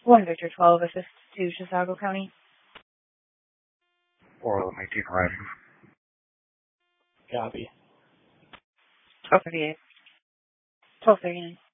1 Victor 12, assist to Chisago County. 418 arriving. Copy. 1238. 1239.